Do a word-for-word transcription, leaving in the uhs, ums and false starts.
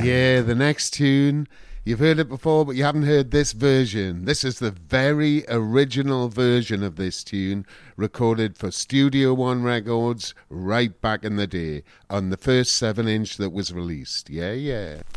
Yeah, the next tune, you've heard it before, but you haven't heard this version. This is the very original version of this tune, recorded for Studio One Records right back in the day, on the first seven inch that was released. Yeah, yeah.